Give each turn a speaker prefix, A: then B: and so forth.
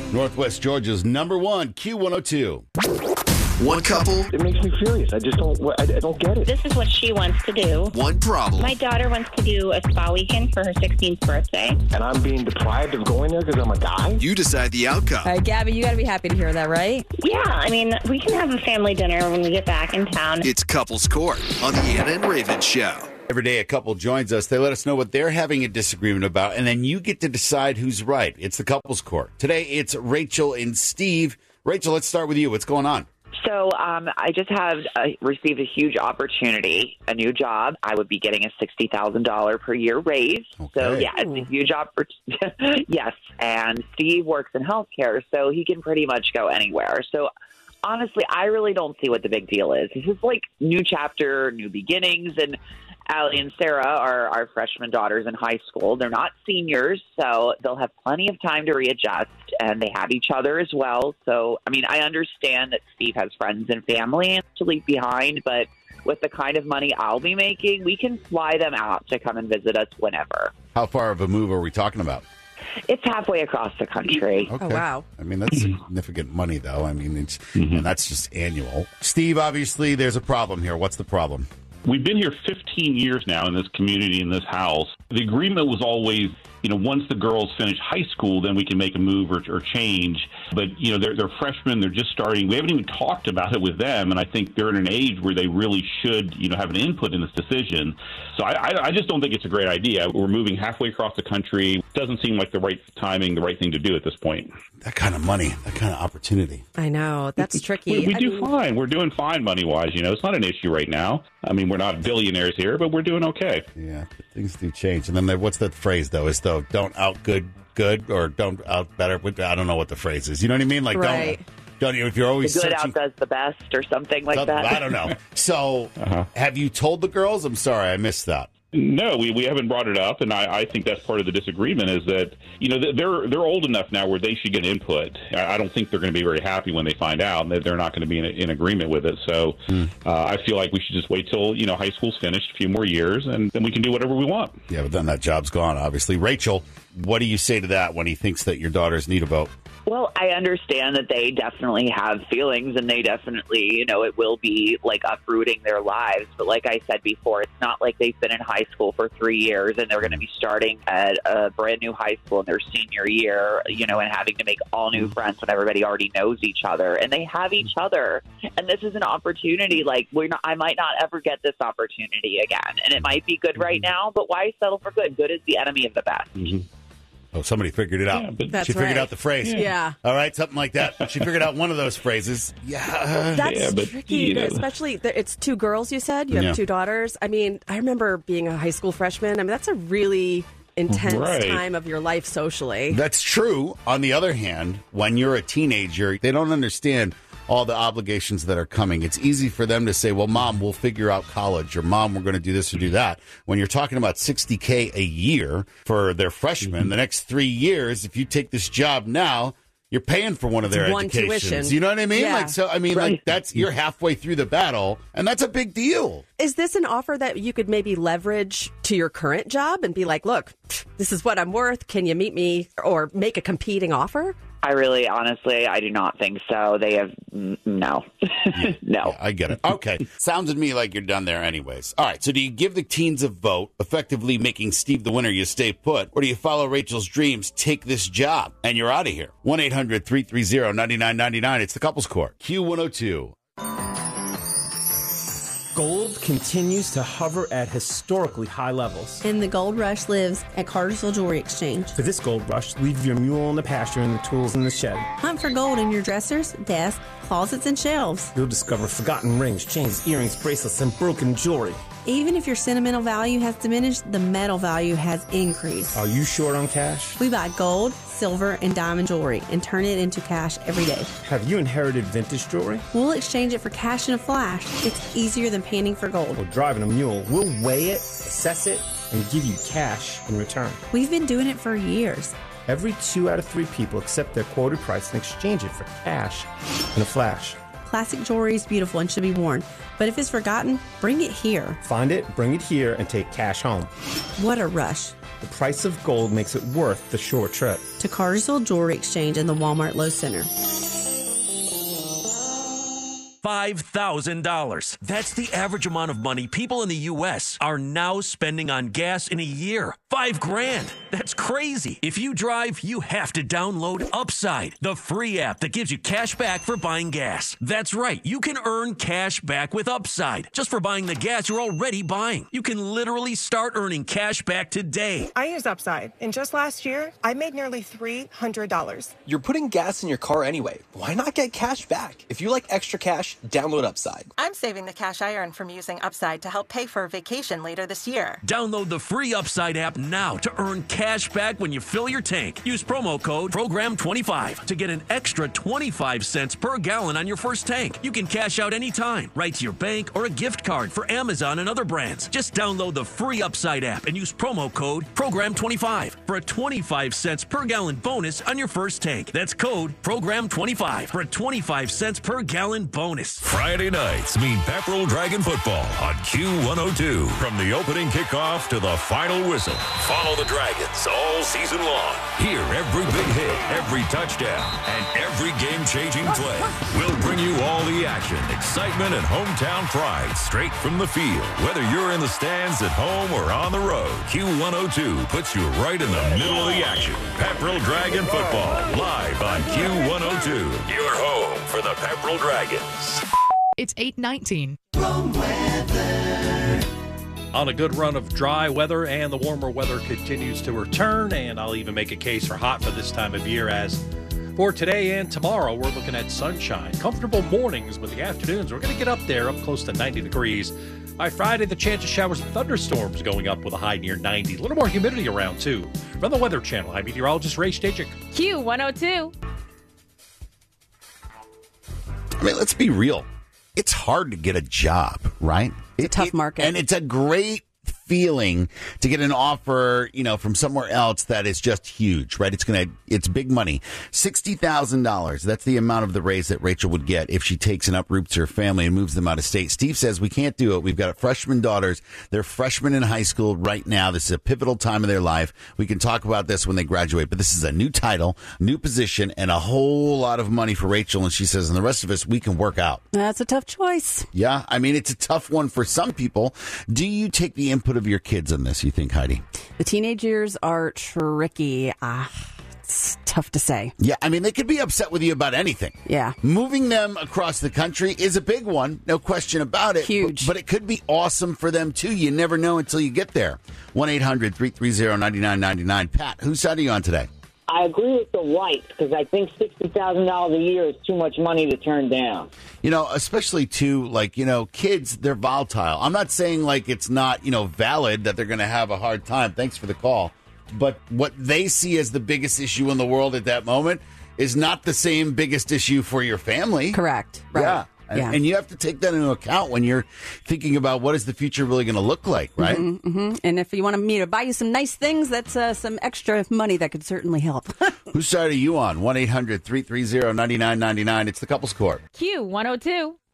A: Northwest Georgia's #1 Q102.
B: One couple.
C: It makes me furious. I don't get it.
D: This is what she wants to do.
B: One problem.
D: My daughter wants to do a spa weekend for her 16th birthday.
C: And I'm being deprived of going there because I'm a guy?
B: You decide the outcome.
E: All right, Gabby, you got to be happy to hear that, right?
D: Yeah, I mean, we can have a family dinner when we get back in town.
B: It's Couples Court on the Anna and Raven Show.
A: Every day a couple joins us. They let us know what they're having a disagreement about, and then you get to decide who's right. It's the Couples Court. Today, it's Rachel and Steve. Rachel, let's start with you. What's going on?
F: So I just have received a huge opportunity, a new job. I would be getting a $60,000 per year raise.
A: Okay.
F: So, yeah, it's a huge opportunity. Yes. And Steve works in healthcare, so he can pretty much go anywhere. So, honestly, I really don't see what the big deal is. This is like new chapter, new beginnings, and Allie and Sarah are our freshman daughters in high school. They're not seniors, so they'll have plenty of time to readjust, and they have each other as well. So, I mean, I understand that Steve has friends and family to leave behind, but with the kind of money I'll be making, we can fly them out to come and visit us whenever.
A: How far of a move are we talking about?
F: It's halfway across the country.
A: Okay.
E: Oh, wow.
A: I mean, that's significant money, though. I mean, it's and that's just annual. Steve, obviously, there's a problem here. What's the problem?
G: We've been here 15 years now in this community, in this house. The agreement was always, once the girls finish high school, then we can make a move or change. But, they're freshmen. They're just starting. We haven't even talked about it with them. And I think they're in an age where they really should, have an input in this decision. So I just don't think it's a great idea. We're moving halfway across the country. It doesn't seem like the right timing, the right thing to do at this point.
A: That kind of money, that kind of opportunity.
E: I know. That's tricky.
G: We do fine. We're doing fine money-wise. It's not an issue right now. I mean, we're not billionaires here, but we're doing okay.
A: Yeah, but things do change. And then what's that phrase, though, is don't out good or don't out better. I don't know what the phrase is. You know what I mean? Like,
E: right.
A: don't if you're always
F: The good
A: searching,
F: outdoes the best or something like that.
A: I don't know. So have you told the girls? I'm sorry, I missed that.
G: No, we haven't brought it up, and I think that's part of the disagreement is that, they're old enough now where they should get input. I don't think they're going to be very happy when they find out, and that they're not going to be in agreement with it. So I feel like we should just wait till, high school's finished, a few more years, and then we can do whatever we want.
A: Yeah, but then that job's gone, obviously. Rachel, what do you say to that when he thinks that your daughters need a vote?
F: Well, I understand that they definitely have feelings and they definitely, it will be like uprooting their lives. But like I said before, it's not like they've been in high school for 3 years and they're going to be starting at a brand new high school in their senior year, and having to make all new friends when everybody already knows each other. And they have each other. And this is an opportunity. Like, I might not ever get this opportunity again. And it might be good right now, but why settle for good? Good is the enemy of the best.
G: Mm-hmm.
A: Oh, somebody figured it out.
E: That's
A: she figured
E: right.
A: out the phrase.
E: Yeah.
A: All right, something like that. She figured out one of those phrases. Yeah.
E: That's tricky, especially it's two girls, you said. You have two daughters. I mean, I remember being a high school freshman. I mean, that's a really intense time of your life socially.
A: That's true. On the other hand, when you're a teenager, they don't understand all the obligations that are coming. It's easy for them to say, well, Mom, we'll figure out college, or Mom, we're going to do this or do that. When you're talking about $60K a year for their freshmen, the next 3 years, if you take this job now, you're paying for one of their educations.
E: Tuition.
A: You know what I mean?
E: Yeah.
A: That's you're halfway through the battle, and that's a big deal.
E: Is this an offer that you could maybe leverage to your current job and be like, look, this is what I'm worth. Can you meet me or make a competing offer?
F: I really, honestly, I do not think so. They have, no. No.
A: Yeah, I get it. Okay. Sounds to me like you're done there anyways. All right. So do you give the teens a vote, effectively making Steve the winner, you stay put, or do you follow Rachel's dreams, take this job, and you're out of here? 1-800-330-9999. It's the Couples Court. Q102.
H: Gold continues to hover at historically high levels.
I: And the gold rush lives at Cartersville Jewelry Exchange.
H: For this gold rush, leave your mule in the pasture and the tools in the shed.
I: Hunt for gold in your dressers, desks, closets, and shelves.
H: You'll discover forgotten rings, chains, earrings, bracelets, and broken jewelry.
I: Even if your sentimental value has diminished, the metal value has increased.
H: Are you short on cash?
I: We buy gold, silver, and diamond jewelry and turn it into cash every day.
H: Have you inherited vintage jewelry?
I: We'll exchange it for cash in a flash. It's easier than panning for gold.
H: Or driving a mule. We'll weigh it, assess it, and give you cash in return.
I: We've been doing it for years.
H: Every 2 out of 3 people accept their quoted price and exchange it for cash in a flash.
I: Classic jewelry is beautiful and should be worn, but if it's forgotten, bring it here.
H: Find it, bring it here, and take cash home.
I: What a rush.
H: The price of gold makes it worth the short trip.
I: To Cartersville Jewelry Exchange in the Walmart Low Center.
J: $5,000. That's the average amount of money people in the U.S. are now spending on gas in a year. $5,000. That's crazy. If you drive, you have to download Upside, the free app that gives you cash back for buying gas. That's right. You can earn cash back with Upside just for buying the gas you're already buying. You can literally start earning cash back today.
K: I use Upside, and just last year, I made nearly $300.
L: You're putting gas in your car anyway. Why not get cash back? If you like extra cash, download Upside.
K: I'm saving the cash I earn from using Upside to help pay for a vacation later this year.
J: Download the free Upside app now to earn cash back when you fill your tank. Use promo code PROGRAM25 to get an extra 25 cents per gallon on your first tank. You can cash out anytime, right to your bank or a gift card for Amazon and other brands. Just download the free Upside app and use promo code PROGRAM25 for a 25 cents per gallon bonus on your first tank. That's code PROGRAM25 for a 25 cents per gallon bonus.
M: Friday nights mean Pepperell Dragon football on Q102. From the opening kickoff to the final whistle, follow the Dragons all season long. Hear every big hit, every touchdown, and every game-changing play. We'll bring you all the action, excitement, and hometown pride straight from the field. Whether you're in the stands at home or on the road, Q102 puts you right in the middle of the action. Pepperell Dragon football, live on Q102. Your home for the Pepperell Dragons.
N: It's 8:19.
O: On a good run of dry weather, and the warmer weather continues to return, and I'll even make a case for hot for this time of year. As for today and tomorrow, we're looking at sunshine, comfortable mornings, but the afternoons, we're going to get up there, up close to 90 degrees. By Friday, the chance of showers and thunderstorms going up with a high near 90. A little more humidity around, too. From the Weather Channel, I'm meteorologist Ray Stajic.
P: Q102.
A: I mean, let's be real. It's hard to get a job, right?
E: It's a tough market.
A: And it's a great feeling to get an offer, from somewhere else that is just huge, right? It's big money. $60,000. That's the amount of the raise that Rachel would get if she takes and uproots her family and moves them out of state. Steve says we can't do it. We've got freshman daughters. They're freshmen in high school right now. This is a pivotal time of their life. We can talk about this when they graduate, but this is a new title, new position, and a whole lot of money for Rachel. And she says, and the rest of us, we can work out.
E: That's a tough choice.
A: Yeah. I mean, it's a tough one for some people. Do you take the input of your kids on this, you think, Heidi?
E: The teenage years are tricky. It's tough to say.
A: Yeah, I mean, they could be upset with you about anything.
E: Yeah.
A: Moving them across the country is a big one, no question about it.
E: Huge.
A: But it could be awesome for them, too. You never know until you get there. 1-800-330-9999. Pat, whose side are you on today?
Q: I agree with the white because I think $60,000 a year is too much money to turn down.
A: Especially to kids, they're volatile. I'm not saying it's not, valid that they're going to have a hard time. Thanks for the call. But what they see as the biggest issue in the world at that moment is not the same biggest issue for your family.
E: Correct. Right.
A: Yeah.
E: Yeah.
A: And you have to take that into account when you're thinking about what is the future really going to look like, right?
E: Mm-hmm, mm-hmm. And if you want me to buy you some nice things, that's some extra money that could certainly help.
A: Whose side are you on? 1-800-330-9999. It's the Couples Court.
P: Q102.